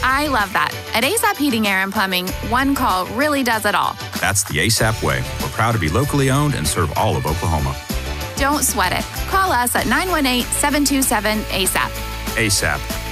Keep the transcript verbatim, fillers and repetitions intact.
I love that. At A S A P Heating, Air, and Plumbing, one call really does it all. That's the A S A P way. We're proud to be locally owned and serve all of Oklahoma. Don't sweat it. Call us at nine one eight, seven two seven, A S A P. A S A P.